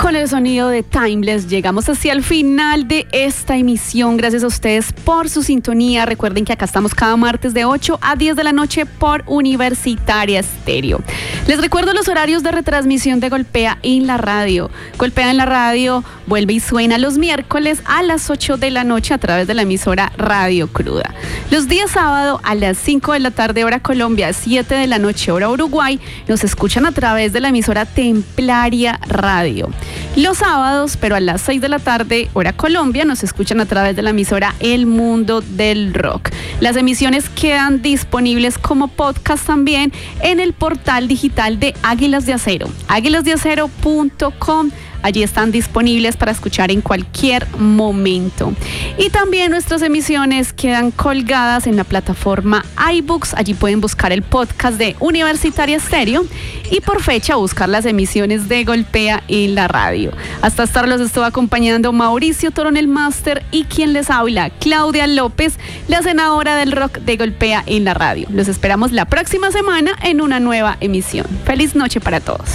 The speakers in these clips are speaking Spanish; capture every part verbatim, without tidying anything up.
con el sonido de Timeless llegamos hacia el final de esta emisión. Gracias a ustedes por su sintonía. Recuerden que acá estamos cada martes de ocho a diez de la noche por Universitaria Estéreo. Les recuerdo los horarios de retransmisión de Golpea en la Radio. Golpea en la Radio vuelve y suena los miércoles a las ocho de la noche a través de la emisora Radio Cruda. Los días sábado a las cinco de la tarde hora Colombia, siete de la noche hora Uruguay, nos escuchan a través de la emisora Templaria Radio. Los sábados, pero a las seis de la tarde, hora Colombia, nos escuchan a través de la emisora El Mundo del Rock. Las emisiones quedan disponibles como podcast también en el portal digital de Águilas de Acero, águilas de acero punto com. Allí están disponibles para escuchar en cualquier momento. Y también nuestras emisiones quedan colgadas en la plataforma iBooks. Allí pueden buscar el podcast de Universitaria Estéreo y por fecha buscar las emisiones de Golpea en la Radio. Hasta estar los estuvo acompañando Mauricio Toronel Master y quien les habla, Claudia López, la senadora del rock de Golpea en la Radio. Los esperamos la próxima semana en una nueva emisión. Feliz noche para todos.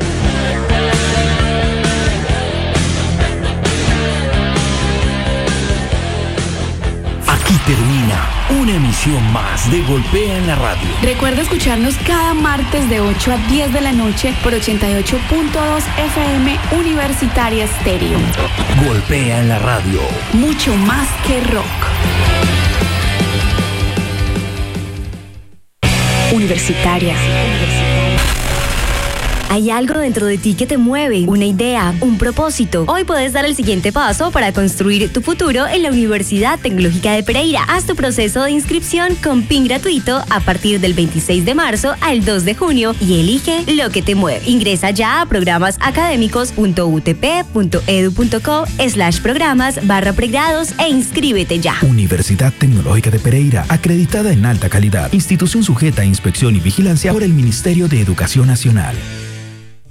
Aquí termina una emisión más de Golpea en la Radio. Recuerda escucharnos cada martes de ocho a diez de la noche por ochenta y ocho punto dos F M Universitaria Estéreo. Golpea en la Radio. Mucho más que rock. Universitaria. Hay algo dentro de ti que te mueve, una idea, un propósito. Hoy puedes dar el siguiente paso para construir tu futuro en la Universidad Tecnológica de Pereira. Haz tu proceso de inscripción con P I N gratuito a partir del veintiséis de marzo al dos de junio y elige lo que te mueve. Ingresa ya a programasacadémicos.utp.edu.co slash programas barra pregrados e inscríbete ya. Universidad Tecnológica de Pereira, acreditada en alta calidad, institución sujeta a inspección y vigilancia por el Ministerio de Educación Nacional.